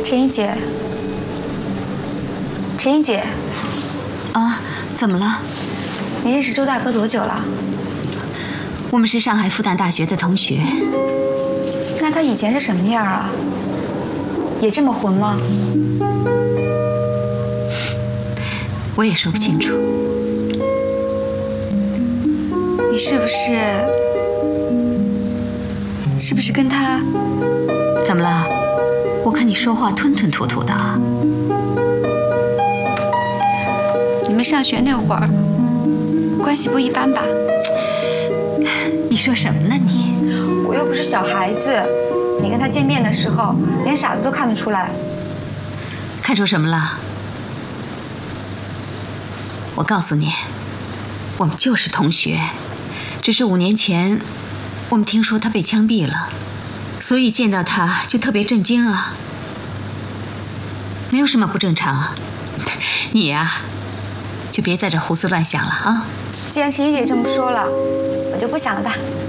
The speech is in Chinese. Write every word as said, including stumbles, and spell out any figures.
陈怡姐，陈怡姐， 啊，怎么了？ 你认识周大哥多久了？ 我们是上海复旦大学的同学。 那他以前是什么样啊？也这么混吗？ 我也说不清楚。 你是不是？是不是跟他？ 怎么了？我看你说话吞吞吐吐的啊。 你们上学那会儿，关系不一般吧？ 你说什么呢你？ 我又不是小孩子，你跟他见面的时候，连傻子都看得出来。 看出什么了？我告诉你，我们就是同学，只是五年前，我们听说他被枪毙了，所以见到他就特别震惊啊。没有什么不正常啊。你呀、啊，就别在这胡思乱想了啊。 既然陈怡姐这么说了，我就不想了吧。